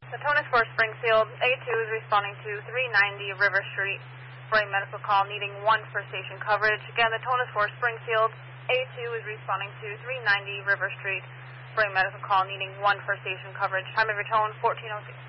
The tone is for Springfield. A2 is responding to 390 River Street for a medical call needing 1 for station coverage. Again, the tone is for Springfield. A2 is responding to 390 River Street for a medical call needing 1 for station coverage. Time of your tone, 14:06.